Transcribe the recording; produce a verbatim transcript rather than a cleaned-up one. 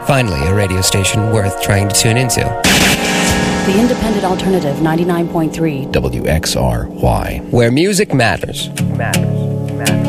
Finally, a radio station worth trying to tune into. The Independent Alternative ninety-nine point three. W X R Y. Where music matters. Matters.